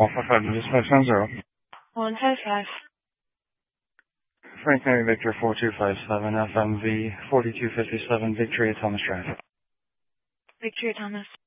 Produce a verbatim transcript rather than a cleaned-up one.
one five five, this is five seven zero. one five five. Frank Mary Victor four two five seven, F M V forty-two fifty-seven, Victoria Thomas Drive. Victoria Thomas.